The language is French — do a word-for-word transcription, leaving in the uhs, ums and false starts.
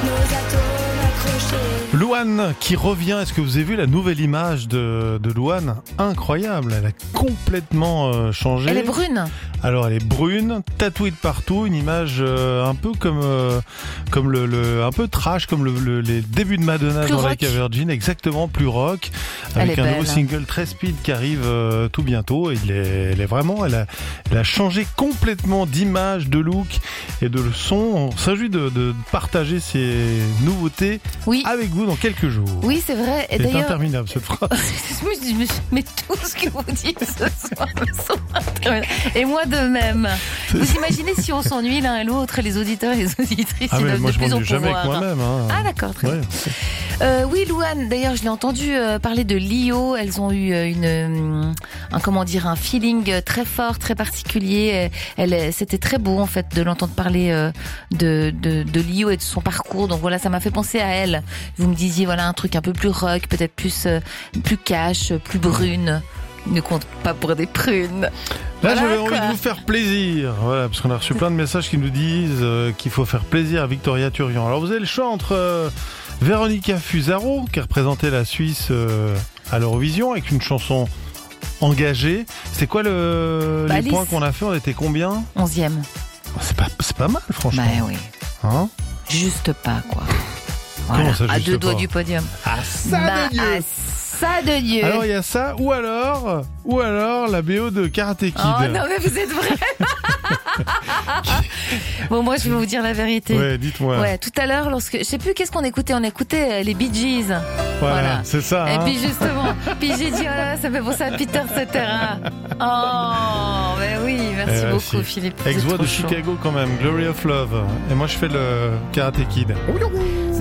nos atomes accrochés. Louane qui revient. Est-ce que vous avez vu la nouvelle image de, de Louane? Incroyable, elle a complètement euh, changé. Elle est brune. Alors elle est brune, tatouée de partout, une image euh, un peu comme euh, comme le, le un peu trash, comme le, le, les débuts de Madonna Plus dans rock. Like a Virgin, exactement, plus rock, avec Elle est un belle. nouveau single très speed qui arrive euh, tout bientôt. Et il est, elle est vraiment, elle a, elle a changé complètement d'image, de look et de son. On s'agit de, de partager ces nouveautés Oui. avec vous dans quelques jours. Oui, c'est vrai. Et C'est d'ailleurs, interminable cette phrase. je me dis, mais- mais tout ce que vous dites ce soir me semble interminable. Et moi de même. Vous imaginez si on s'ennuie l'un et l'autre, les auditeurs et les auditrices, Ah ils mais doivent moi de je plus en m'ennuie jamais avec pouvoir. moi-même. Hein. Ah d'accord, très Ouais. bien. Euh, oui, Louane, d'ailleurs, je l'ai entendu euh, parler de Lio. Elles ont eu euh, une, euh, un comment dire, un feeling très fort, très particulier. Elle, elle- c'était très beau en fait de l'entendre parler euh, de, de de Lio et de son parcours. Donc voilà, ça m'a fait penser à elle. Vous me disiez voilà un truc un peu plus rock, peut-être plus euh, plus cash, plus brune. Ne compte pas pour des prunes. Là, Voilà, j'avais envie quoi. de vous faire plaisir. Voilà, parce qu'on a reçu plein de messages qui nous disent euh, qu'il faut faire plaisir à Victoria Turian. Alors, vous avez le choix entre euh, Véronica Fusaro, qui a représenté la Suisse euh, à l'Eurovision, avec une chanson engagée. C'est quoi le, Bah, les Alice. points qu'on a fait? On était combien? Onzième. C'est pas, c'est pas mal, franchement. Bah oui. Hein? Juste pas quoi. Comment Voilà, ça, à juste deux doigts pas du podium. Ah, ça Bah, de Dieu. à ça de Dieu. Alors, il y a ça, ou alors, ou alors la B O de Karate Kid. Oh non mais vous êtes vrai. Bon moi je vais vous dire la vérité. Ouais, dites-moi. Ouais, tout à l'heure lorsque je sais plus qu'est-ce qu'on écoutait, on écoutait euh, les Bee Gees. Voilà, Voilà. c'est ça. Et hein. puis justement, puis j'ai dit oh là, ça me fait penser à Peter Cetera. Oh, mais oui, merci Eh ouais, beaucoup si. Philippe. vous êtes Ex-voix trop de chaud. Chicago quand même, Glory of Love. Et moi je fais le Karate Kid.